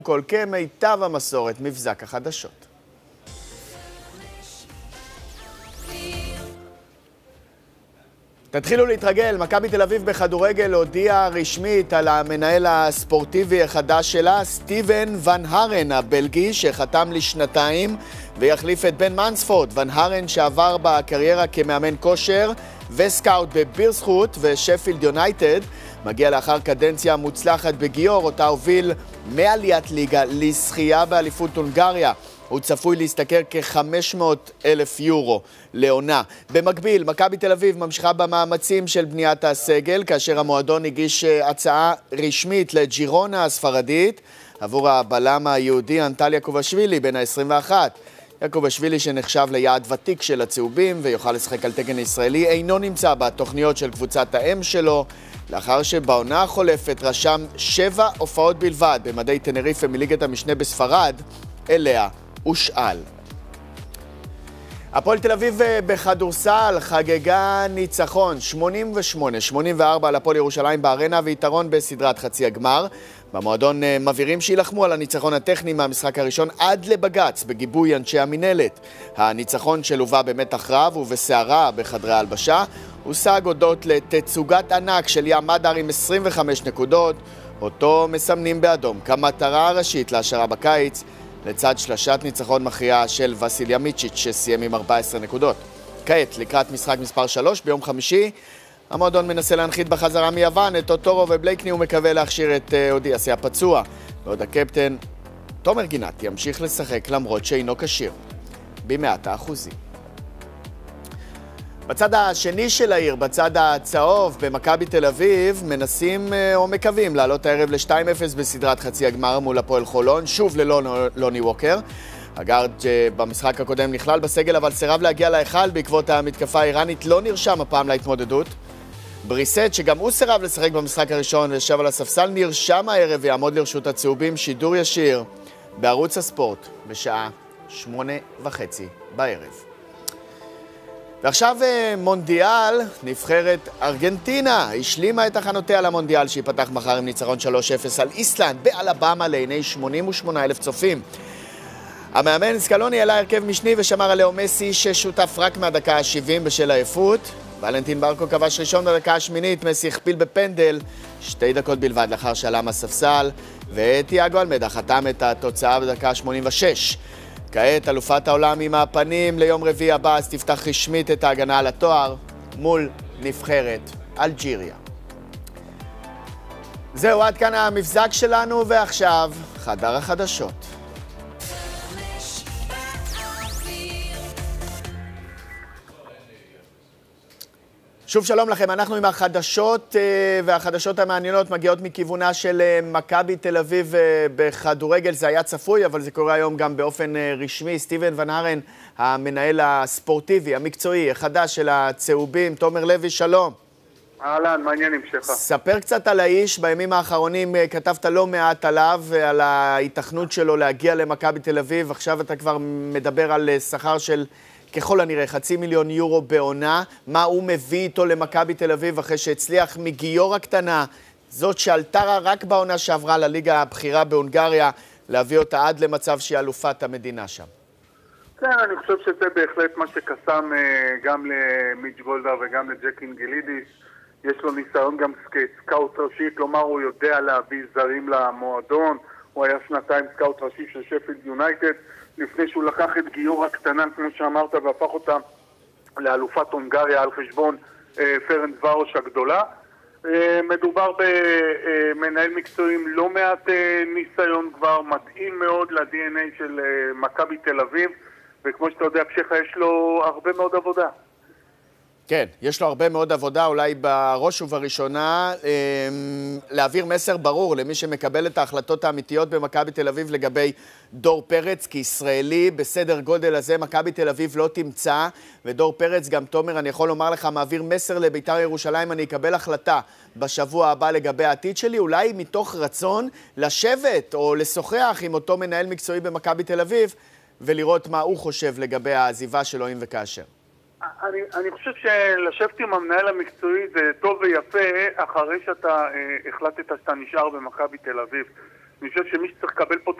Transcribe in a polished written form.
כל כמיטב המסורת, מבזק החדשות. תתחילו להתרגל, מכבי תל אביב בכדורגל הודיעה רשמית על המנהל הספורטיבי החדש שלה, סטיבן ון הרן הבלגי, שחתם לשנתיים ויחליף את בן מנספורד. ון הרן שעבר בקריירה כמאמן כושר וסקאוט בבירסחוט ושפילד יונייטד, מגיע לאחר קדנציה מוצלחת בגיור, אותה הוביל מעליית ליגה לזכייה באליפות הונגריה. הוא צפוי להסתכר כ-500,000 יורו לעונה. במקביל, מכבי תל אביב ממשיכה במאמצים של בניית הסגל, כאשר המועדון הגיש הצעה רשמית לג'ירונה הספרדית עבור הבלם היהודי אנטל יעקובשווילי בן ה-21. יעקובשווילי, שנחשב ליעד ותיק של הצהובים ויוכל לשחק על תקן ישראלי, אינו נמצא בתוכניות של קבוצת האם שלו, לאחר שבעונה החולפת רשם 7 הופעות בלבד במדי טנריפה מליגת המשנה בספרד, אליה ושאל. הפועל תל אביב בכדורסל חגגה ניצחון 88-84 על הפועל ירושלים בארנה ויתרון בסדרת חצי הגמר. במועדון מבהירים שילחמו על הניצחון הטכני מהמשחק הראשון עד לבגץ בגיבוי אנשי המנהלת. הניצחון שלווה במתח רב ובסערה בחדרי ההלבשה הושג הודות לתצוגת ענק של ים מדר עם 25 נקודות, אותו מסמנים באדום כמטרה הראשית להשארה בקיץ, לצד שלשת ניצחון מכריעה של וסיליה מיצ'יץ' שסיים עם 14 נקודות. כעת, לקראת משחק מספר 3 ביום חמישי, המועדון מנסה להנחית בחזרה מיוון את אוטורו ובלייקני, הוא מקווה להכשיר את אודיאסי הפצוע. ועוד הקפטן תומר גינת ימשיך לשחק למרות שאינו כשיר ב100%. בצד השני של העיר, בצד הצהוב, במכבי תל אביב, מנסים או מקווים לעלות הערב ל-2-0 בסדרת חצי הגמר מול הפועל חולון, שוב ללא לוני ווקר. הגארד במשחק הקודם נכלל בסגל, אבל סירב להגיע להיכל בעקבות המתקפה האיראנית, לא נרשם הפעם להתמודדות. בריסט, שגם הוא סירב לשחק במשחק הראשון וישב על הספסל, נרשם הערב ויעמוד לרשות הצהובים. שידור ישיר בערוץ הספורט בשעה 8:30 בערב. ועכשיו מונדיאל, נבחרת ארגנטינה השלימה את הכנותיה למונדיאל שיפתח מחר עם ניצחון 3-0 על איסלנד באלבמה לעיני 88,000 צופים. המאמן סקלוני העלה הרכב משני ושמר עליו מסי ששותף רק מהדקה ה-70 בשל העייפות. ולנטין ברקו כבש ראשון בדקה השמינית, מסי הכפיל בפנדל 2 דקות בלבד לאחר שעלה מהספסל, ותיאגו אלמדה חתם את התוצאה בדקה ה-86. כעת אלופת העולם עם הפנים ליום רביעי הבא, אז תפתח רשמית את ההגנה על התואר מול נבחרת אלג'יריה. זהו, עד כאן המבזק שלנו, ועכשיו חדר החדשות. שוב שלום לכם, אנחנו עם החדשות, והחדשות המעניינות מגיעות מכיוונה של מכבי תל אביב בכדורגל. זה היה צפוי, אבל זה קורה היום גם באופן רשמי. סטיבן ון הרן, המנהל הספורטיבי, המקצועי, החדש של הצהובים. תומר לוי, שלום. אהלן, מעניין המשך. ספר קצת על האיש. בימים האחרונים כתבת לא מעט עליו ועל ההיתכנות שלו להגיע למכבי תל אביב. עכשיו אתה כבר מדבר על שכר של ככל הנראה 500,000 יורו בעונה. מה הוא מביא איתו למכבי תל אביב אחרי שהצליח מגיור הקטנה, זאת שעלתה רק בעונה שעברה לליגה הבכירה בהונגריה, להביא אותה עד למצב שהיא אלופת המדינה שם? כן, אני חושב שזה בהחלט מה שקסם גם למיץ' גולדהר וגם לג'ק אינגלידיס. יש לו ניסיון גם סקאוט ראשי, כלומר הוא יודע להביא זרים למועדון. הוא היה שנתיים סקאוט ראשי של שפילד יונייטד, לפני שהוא לקח את גיור הקטנה, כמו שאמרת, והפך אותה לאלופת הונגריה על חשבון פרנץ ורוש הגדולה. מדובר במנהל מקצועי עם לא מעט ניסיון כבר, מתאים מאוד ל-DNA של מכבי תל אביב, וכמו שאתה יודע, פשחה יש לו הרבה מאוד עבודה. כן, יש לו הרבה מאוד עבודה, אולי בראש ובראשונה, להעביר מסר ברור למי שמקבל את ההחלטות האמיתיות במכבי תל אביב לגבי דור פרץ, כישראלי בסדר גודל הזה מכבי תל אביב לא תמצא, ודור פרץ, גם תומר, אני יכול לומר לך, מעביר מסר לבית"ר ירושלים, אני אקבל החלטה בשבוע הבא לגבי העתיד שלי, אולי מתוך רצון לשבת או לשוחח עם אותו מנהל מקצועי במכבי תל אביב, ולראות מה הוא חושב לגבי העזיבה שלו אם וכאשר. אני חושב שלשבת עם המנהל המקצועי זה טוב ויפה אחרי שאתה החלטת שאתה נשאר במכבי תל אביב. אני חושב שמי שצריך לקבל פה את